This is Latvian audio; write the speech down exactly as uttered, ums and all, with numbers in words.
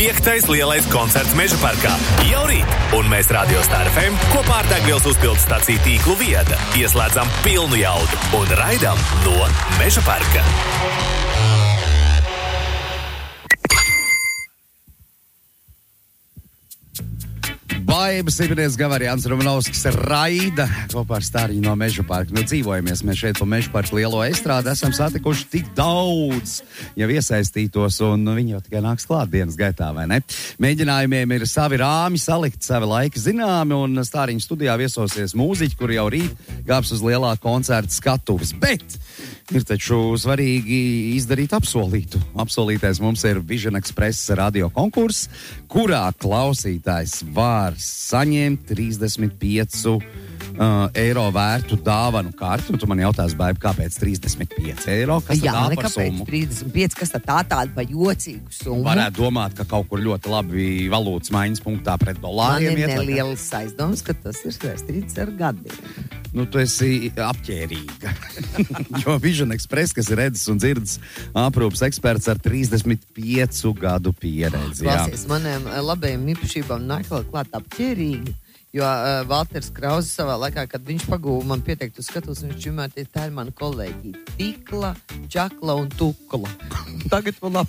piektais lielais koncerts Meža parkā. Jau rīt, un mēs Radio Star F M kopā ar degvielas uzpildes staciju tīklu Vieda ieslēdzam pilnu jaudu un raidām no Meža parka. Baibas Ibnieks Gavarians Romanovskis raida kopā ar Stāriņu no Meža parka. Nu, dzīvojamies mēs šeit pa Meža parku lielo estrādi, esam satikuši tik daudz jau iesaistītos, un viņi jau tikai nāks klāt dienas gaitā, vai ne? Mēģinājumiem ir savi rāmi salikt, savi laiki zināmi, un Stāriņu studijā viesosies mūziķi, kuri jau rīt gāps uz lielā koncerta skatuves. Bet ir taču svarīgi izdarīt apsolītu. Apsolītais mums ir Vision Express radio konkurss, kurā klausītājs var saņemt trīsdesmit pieci uh, eiro vērtu dāvanu karti. Un tu man jautās, Baiba, kāpēc trīsdesmit pieci eiro? Kas Jā, tad tā par nekāpēc summu? trīsdesmit pieci, kas tad tā tāda pa jocīgu summu? Varētu domāt, ka kaut kur ļoti labi valūtas maiņas punktā pret Man dolāriem ir iet. nelielas aizdomas, ka tas ir saistīts ar gadiem. Nu, tu esi apķērīga. Jo Vision Express, kas ir redzes un dzirdes aprūpas eksperts ar trīsdesmit piecu gadu pieredzi. Jā. Klausies, maniem eh, labajiem īpašībām nāk vēl klāt apķērīgi, jo uh, Valters Krauze savā laikā, kad viņš pagūva man pieteikt uz skatos, viņš vienmēr tie, tā ir mana kolēģi. Tikla, Čakla un Tukla. Tagad man